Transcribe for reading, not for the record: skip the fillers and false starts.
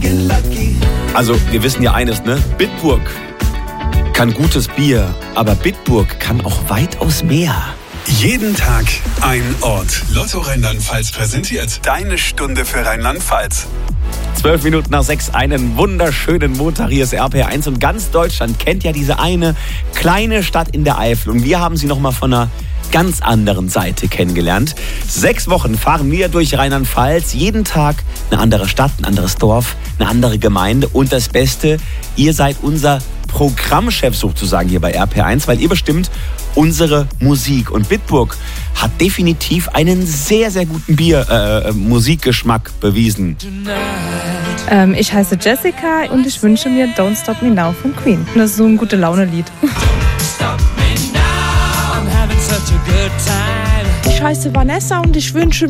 Also, wir wissen ja eines, ne? Bitburg kann gutes Bier, aber Bitburg kann auch weitaus mehr. Jeden Tag ein Ort. Lotto Rheinland-Pfalz präsentiert deine Stunde für Rheinland-Pfalz. 12 Minuten nach 6, einen wunderschönen Montag. Hier ist RPR1 und ganz Deutschland kennt ja diese eine kleine Stadt in der Eifel. Und wir haben sie nochmal von einer ganz anderen Seite kennengelernt. 6 Wochen fahren wir durch Rheinland-Pfalz. Jeden Tag eine andere Stadt, ein anderes Dorf, eine andere Gemeinde. Und das Beste, ihr seid unser Programmchef sozusagen hier bei RPR1, weil ihr bestimmt unsere Musik. Und Bitburg hat definitiv einen sehr, sehr guten Musikgeschmack bewiesen. Ich heiße Jessica und ich wünsche mir Don't Stop Me Now von Queen. Das ist so ein gute-Laune-Lied. Ich heiße Vanessa und ich wünsche